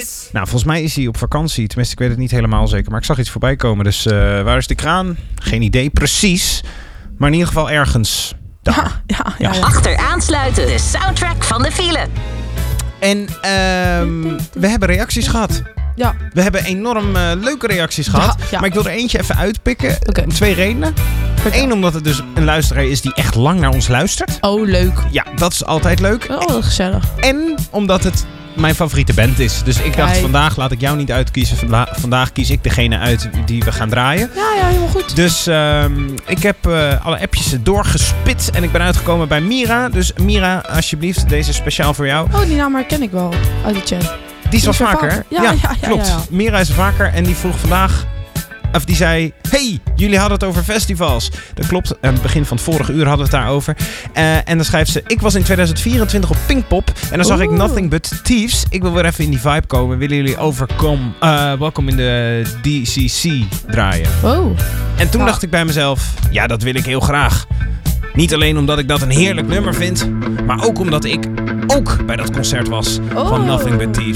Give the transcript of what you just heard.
quiz. Nou, volgens mij is hij op vakantie. Tenminste, ik weet het niet helemaal zeker. Maar ik zag iets voorbij komen. Dus waar is de kraan? Geen idee precies. Maar in ieder geval ergens daar. Ja. Achteraan sluiten, de soundtrack van de file. En we hebben reacties gehad. Ja. We hebben enorm leuke reacties gehad. Ja. Maar ik wil er eentje even uitpikken. Oké. 2 redenen. Eén, omdat het dus een luisteraar is die echt lang naar ons luistert. Oh, leuk. Ja, dat is altijd leuk. Oh, gezellig. En omdat het mijn favoriete band is. Dus ik dacht, vandaag laat ik jou niet uitkiezen. Vandaag kies ik degene uit die we gaan draaien. Ja, helemaal goed. Dus ik heb alle appjes doorgespit en ik ben uitgekomen bij Mira. Dus Mira, alsjeblieft, deze is speciaal voor jou. Oh, die naam herken ik wel uit de chat. Die is wel vaker. Ja, klopt. Ja. Mira is er vaker en die vroeg vandaag... Of die zei, hey, jullie hadden het over festivals. Dat klopt, aan het begin van het vorige uur hadden we het daarover. En dan schrijft ze, ik was in 2024 op Pinkpop. En dan zag ik Nothing But Thieves. Ik wil weer even in die vibe komen. Willen jullie welkom in de DCC draaien? Oh. En toen dacht ik bij mezelf, ja, dat wil ik heel graag. Niet alleen omdat ik dat een heerlijk nummer vind, maar ook omdat ik ook bij dat concert was van Nothing But Thieves.